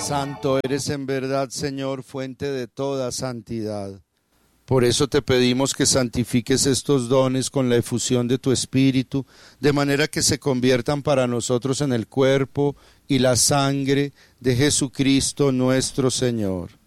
Santo eres en verdad, Señor, fuente de toda santidad. Por eso te pedimos que santifiques estos dones con la efusión de tu Espíritu, de manera que se conviertan para nosotros en el cuerpo y la sangre de Jesucristo nuestro Señor.